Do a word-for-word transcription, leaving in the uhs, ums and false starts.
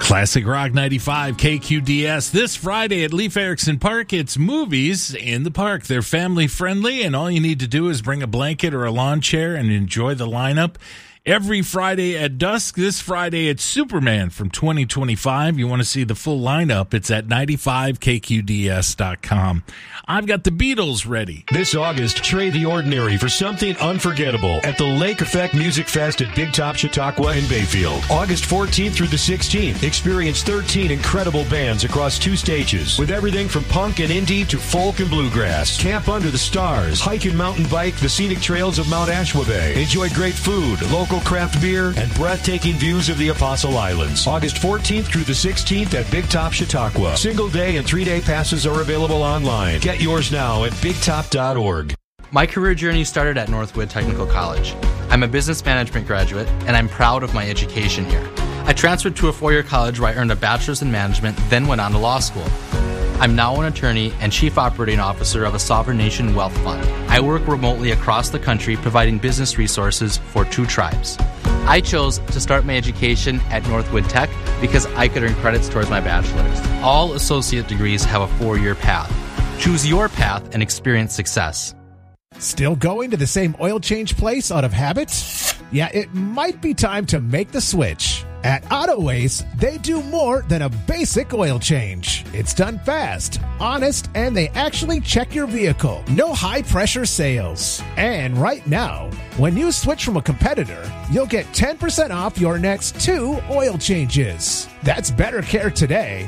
Classic Rock ninety-five K Q D S. This Friday at Leif Erikson Park, it's movies in the park. They're family friendly, and all you need to do is bring a blanket or a lawn chair and enjoy the lineup. Every Friday at dusk. This Friday, it's Superman from twenty twenty-five. You want to see the full lineup? It's at ninety-five K Q D S dot com. I've got the Beatles ready. This August, trade the ordinary for something unforgettable at the Lake Effect Music Fest at Big Top Chautauqua in Bayfield. August fourteenth through the sixteenth. Experience thirteen incredible bands across two stages with everything from punk and indie to folk and bluegrass. Camp under the stars. Hike and mountain bike the scenic trails of Mount Ashwaubenon. Enjoy great food, local craft beer, and breathtaking views of the Apostle Islands. August fourteenth through the sixteenth at Big Top Chautauqua. Single day and three day passes are available online. Get yours now at big top dot org. My career journey started at Northwood Technical College. I'm a business management graduate, and I'm proud of my education here. I transferred to a four-year college where I earned a bachelor's in management, then went on to law school. I'm now an attorney and chief operating officer of a sovereign nation wealth fund. I work remotely across the country providing business resources for two tribes. I chose to start my education at Northwood Tech because I could earn credits towards my bachelor's. All associate degrees have a four-year path. Choose your path and experience success. Still going to the same oil change place out of habit? Yeah, it might be time to make the switch. At AutoAce, they do more than a basic oil change. It's done fast, honest, and they actually check your vehicle. No high-pressure sales. And right now, when you switch from a competitor, you'll get ten percent off your next two oil changes. That's better care today